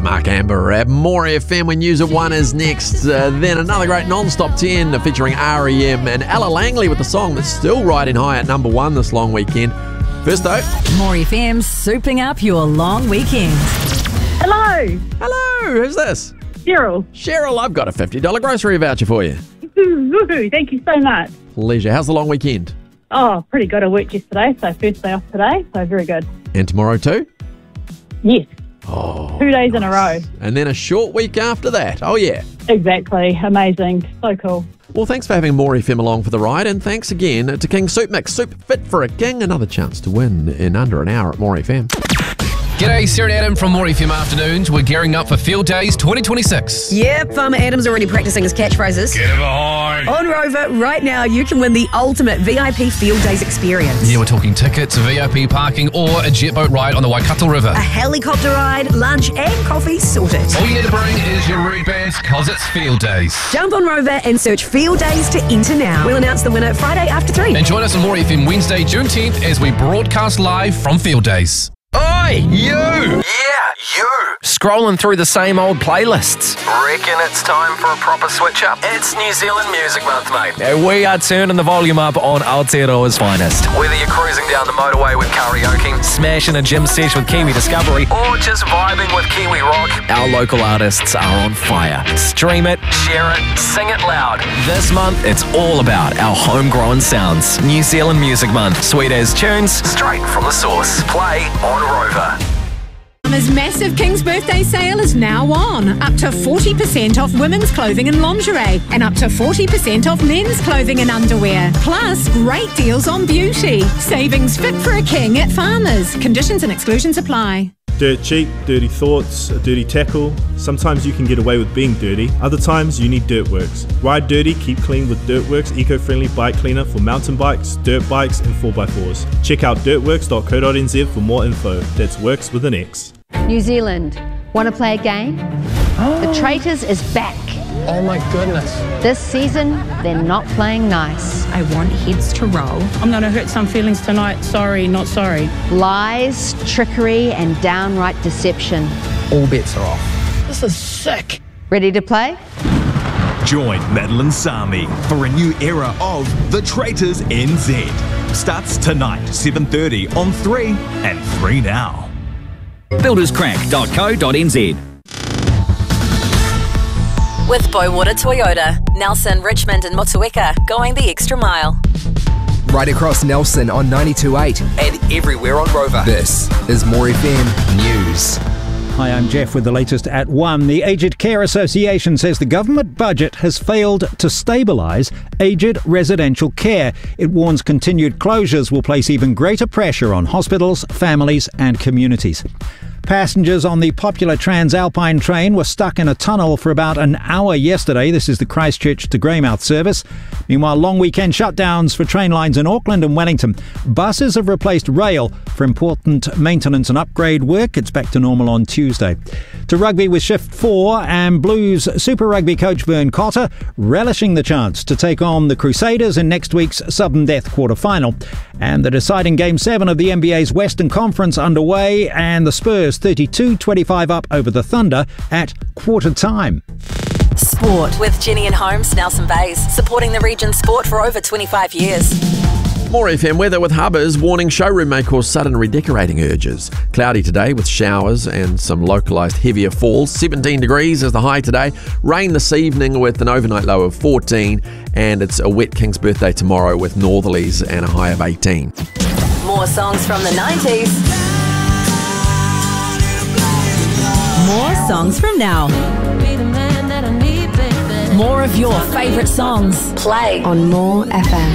Mark Amber at More FM when News at 1 is next. Then another great non-stop 10 featuring R.E.M. and Ella Langley with the song that's still riding high at number 1 this long weekend. First though, More FM souping up your long weekend. Hello. Hello, who's this? Cheryl. Cheryl, I've got a $50 grocery voucher for you. Woohoo, thank you so much. Pleasure. How's the long weekend? Oh, pretty good. I worked yesterday, so first day off today, so very good. And tomorrow too? Yes. Oh, 2 days in a row. and then a short week after that. Oh yeah. Exactly. Amazing. So cool. Well, thanks for having More FM along for the ride, and thanks again to King Soup Mix. Soup fit for a king. Another chance to win in under an hour at More FM. G'day, Sarah and Adam from More FM Afternoons. We're gearing up for Field Days 2026. Yep, Farmer Adam's already practicing his catchphrases. Get behind. On Rover, right now you can win the ultimate VIP Field Days experience. Yeah, we're talking tickets, VIP parking, or a jet boat ride on the Waikato River. A helicopter ride, lunch and coffee sorted. All you need to bring is your root bands, cause it's Field Days. Jump on Rover and search Field Days to enter now. We'll announce the winner Friday after 3. And join us on More FM Wednesday, June 10th as we broadcast live from Field Days. Oi, you! Yeah, you! Scrolling through the same old playlists. Reckon it's time for a proper switch up? It's New Zealand Music Month, mate. And we are turning the volume up on Aotearoa's finest. Whether you're cruising down the motorway with karaoke, smashing a gym sesh with Kiwi Discovery, or just vibing with Kiwi Rock, our local artists are on fire. Stream it, share it, sing it loud. This month, it's all about our homegrown sounds. New Zealand Music Month. Sweet as tunes, straight from the source. Play on Rover. His massive King's Birthday sale is now on. Up to 40% off women's clothing and lingerie, and up to 40% off men's clothing and underwear. Plus, great deals on beauty. Savings fit for a king at Farmers. Conditions and exclusions apply. Dirt cheap, dirty thoughts, a dirty tackle. Sometimes you can get away with being dirty. Other times you need Dirtworks. Ride dirty, keep clean with Dirtworks eco-friendly bike cleaner for mountain bikes, dirt bikes and 4x4s. Check out dirtworks.co.nz for more info. That's works with an X. New Zealand, want to play a game? The Traitors is back. Oh my goodness. This season, they're not playing nice. I want heads to roll. I'm going to hurt some feelings tonight. Sorry, not sorry. Lies, trickery, and downright deception. All bets are off. This is sick. Ready to play? Join Madeline Sami for a new era of The Traitors NZ. Starts tonight, 7:30 on 3 and 3 Now. builderscrack.co.nz. With Boywater Toyota, Nelson, Richmond and Motueka, going the extra mile. Right across Nelson on 92.8 And everywhere on Rover. This is More FM News. Hi, I'm Jeff with the latest at 1. The Aged Care Association says the government budget has failed to stabilise aged residential care. It warns continued closures will place even greater pressure on hospitals, families and communities. Passengers on the popular Transalpine train were stuck in a tunnel for about an hour yesterday. This is the Christchurch to Greymouth service. Meanwhile, long weekend shutdowns for train lines in Auckland and Wellington. Buses have replaced rail for important maintenance and upgrade work. It's back to normal on Tuesday. To rugby with Shift 4, and Blues Super Rugby coach Vern Cotter relishing the chance to take on the Crusaders in next week's Sudden Death quarter-final. And the deciding Game 7 of the NBA's Western Conference underway, and the Spurs 32-25 up over the Thunder at quarter time. Sport with Jenny and Holmes, Nelson Bays, supporting the region's sport for over 25 years. More FM weather with Hubbers warning showroom may cause sudden redecorating urges. Cloudy today with showers and some localised heavier falls. 17 degrees is the high today. Rain this evening with an overnight low of 14. And it's a wet King's Birthday tomorrow with northerlies and a high of 18. More songs from the 90s. More songs from now. More of your favourite songs. Play on More FM.